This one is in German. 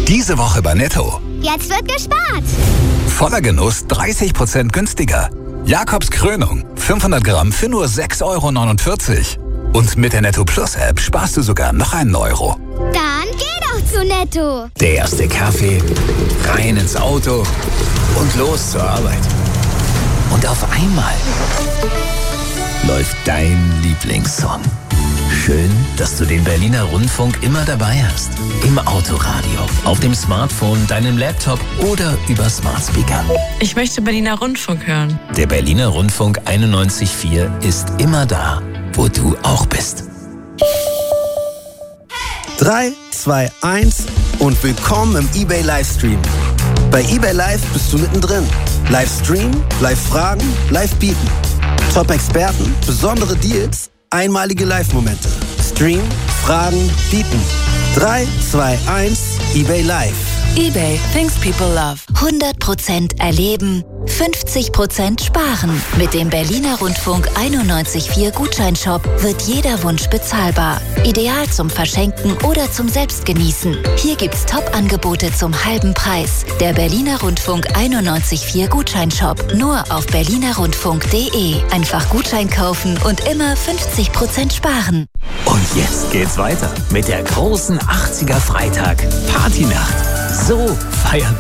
Diese Woche bei Netto. Jetzt wird gespart. Voller Genuss 30% günstiger. Jakobs Krönung 500 Gramm für nur 6,49 €. Und mit der Netto Plus App sparst du sogar noch einen Euro. Dann geh doch zu Netto. Der erste Kaffee, rein ins Auto und los zur Arbeit. Und auf einmal läuft dein Lieblingssong. Schön, dass du den Berliner Rundfunk immer dabei hast. Im Autoradio, auf dem Smartphone, deinem Laptop oder über Smart Speaker. Ich möchte Berliner Rundfunk hören. Der Berliner Rundfunk 91.4 ist immer da, wo du auch bist. 3, 2, 1 und willkommen im eBay Livestream. Bei eBay Live bist du mittendrin. Livestream, Live-Fragen, Live-Bieten. Top-Experten, besondere Deals, einmalige Live-Momente. Stream, Fragen, Bieten. 3, 2, 1, eBay Live. eBay, things people love. 100% erleben, 50% sparen. Mit dem Berliner Rundfunk 91.4 Gutscheinshop wird jeder Wunsch bezahlbar. Ideal zum Verschenken oder zum Selbstgenießen. Hier gibt's Top-Angebote zum halben Preis. Der Berliner Rundfunk 91.4 Gutscheinshop. Nur auf berlinerrundfunk.de. Einfach Gutschein kaufen und immer 50% sparen. Und jetzt geht's weiter mit der großen 80er Freitag Partynacht. So feiern